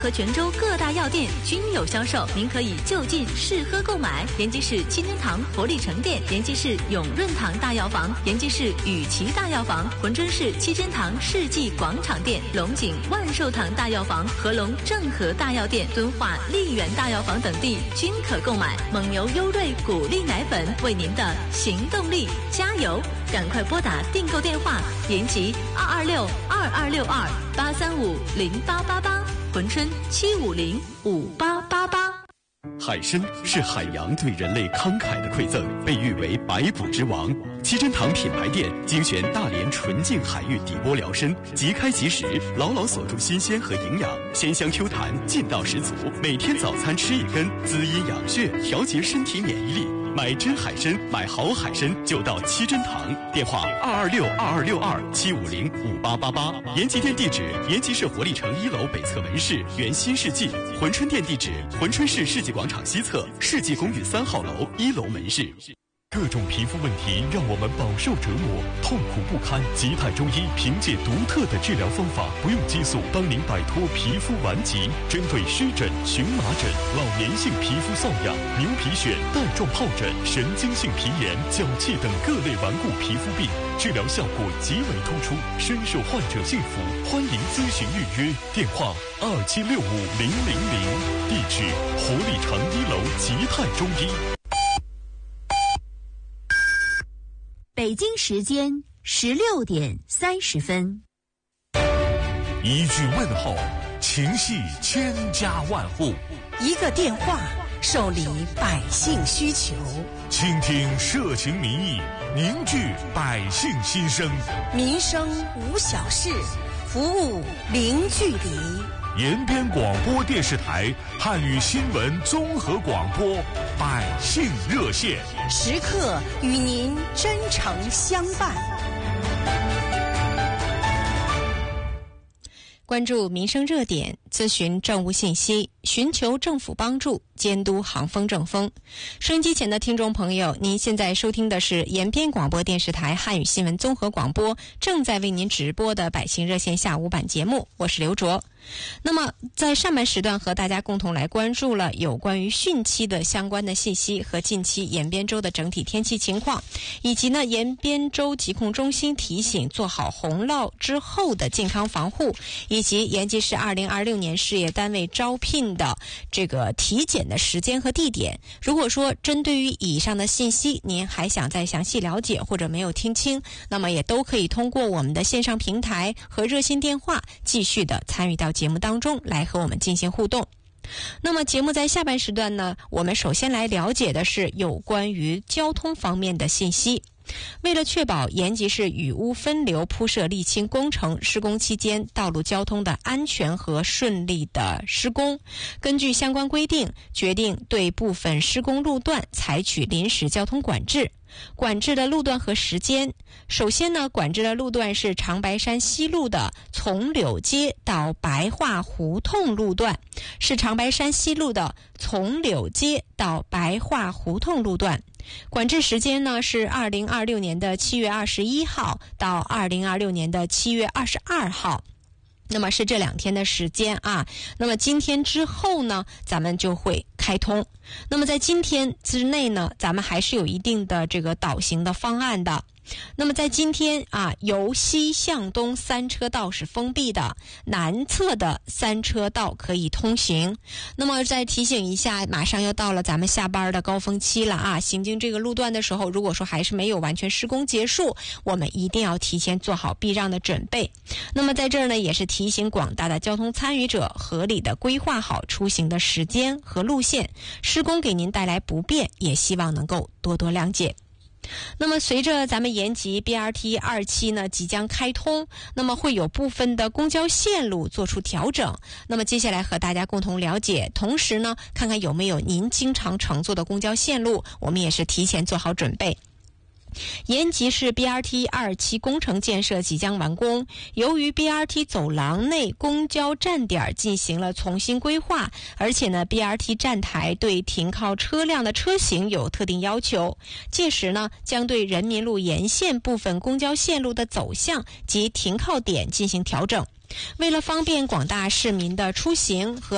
和泉州各大药店均有销售，您可以就近试喝购买。延吉市七珍堂活力城店、延吉市永润堂大药房、延吉市雨琦大药房、珲春市七珍堂世纪广场店、龙井万寿堂大药房、合龙正和大药店、敦化丽园大药房等地均可购买。蒙牛优瑞谷粒奶粉为您的行动力加油，赶快拨打订购电话：延吉226-2262-835-0888。珲春750-5888。 海参是海洋对人类慷慨的馈赠，被誉为百补之王。七珍堂品牌店精选大连纯净海域底波疗参，即开即食，牢牢锁住新鲜和营养，鲜香 Q 弹，劲道十足。每天早餐吃一根，滋阴养血，调节身体免疫力。买真海参，买好海参就到七珍堂，电话226-2262-750-5888。延吉店地址：延吉市活力城1楼北侧门市原新世纪。珲春店地址：珲春市世纪广场西侧世纪公寓3号楼1楼门市。 各种皮肤问题让我们饱受折磨，痛苦不堪。吉泰中医凭借独特的治疗方法，不用激素，帮您摆脱皮肤顽疾。针对湿疹、荨麻疹、老年性皮肤瘙痒、牛皮癣、带状疱疹、神经性皮炎、脚气等各类顽固皮肤病，治疗效果极为突出，深受患者信服。欢迎咨询预约，电话2765-000，地址活力城1楼吉泰中医。 北京时间16点30分。 一句问候，情系千家万户； 一个电话，受理百姓需求； 倾听社情民意，凝聚百姓心声。 民生无小事，服务零距离。 延边广播电视台汉语新闻综合广播百姓热线， 时刻与您真诚相伴。 关注民生热点，咨询政务信息，寻求政府帮助，监督行风政风。收音机前的听众朋友，您现在收听的是延边广播电视台汉语新闻综合广播正在为您直播的百姓热线下午版节目，我是刘卓。那么在上半时段和大家共同来关注了有关于汛期的相关的信息和近期延边州的整体天气情况，以及呢延边州疾控中心提醒做好洪涝之后的健康防护，以及延吉市2026年事业单位招聘的这个体检的时间和地点。如果说针对于以上的信息您还想再详细了解或者没有听清，那么也都可以通过我们的线上平台和热线电话继续的参与到节目当中来和我们进行互动。那么节目在下半时段呢，我们首先来了解的是有关于交通方面的信息。为了确保延吉市雨污分流铺设沥青工程施工期间道路交通的安全和顺利的施工，根据相关规定，决定对部分施工路段采取临时交通管制。管制的路段和时间，首先呢，管制的路段是长白山西路的从柳街到白桦胡同路段，是长白山西路的从柳街到白桦胡同路段。管制时间呢是2026年的7月21号到2026年的7月22号。那么是这2天的时间啊。那么今天之后呢，咱们就会开通。那么在今天之内呢，咱们还是有一定的这个导行的方案的。那么在今天啊，由西向东3车道是封闭的，南侧的3车道可以通行。那么再提醒一下，马上要到了咱们下班的高峰期了啊，行经这个路段的时候，如果说还是没有完全施工结束，我们一定要提前做好避让的准备。那么在这儿呢，也是提醒广大的交通参与者合理的规划好出行的时间和路线，施工给您带来不便，也希望能够多多谅解。那么随着咱们延吉 BRT 2期呢即将开通，那么会有部分的公交线路做出调整。那么接下来和大家共同了解，同时呢看看有没有您经常乘坐的公交线路，我们也是提前做好准备。延吉市 BRT 2期工程建设即将完工，由于 BRT 走廊内公交站点进行了重新规划，而且呢 BRT 站台对停靠车辆的车型有特定要求，届时呢将对人民路沿线部分公交线路的走向及停靠点进行调整。为了方便广大市民的出行和